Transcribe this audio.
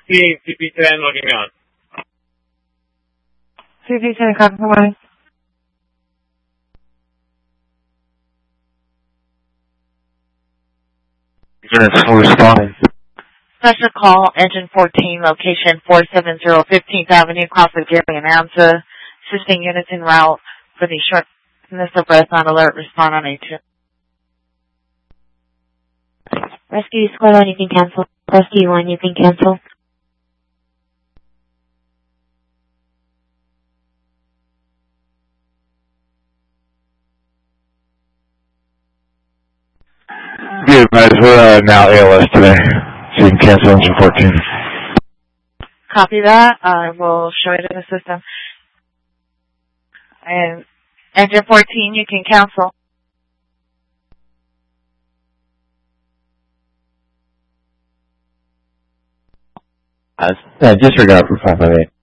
CP10 logging out. CP10 compromise. Units for responding. Special call, engine 14, location 470 15th Avenue, Crawford, Gary, and AMSA. Assisting units en route for the shortness of breath on alert. Respond on A2. Rescue Squad 1, you can cancel. Rescue 1, you can cancel. Be advised, we're now ALS today, so you can cancel engine 14. Copy that. I will show it in the system. And engine 14, you can cancel. Disregard for 558.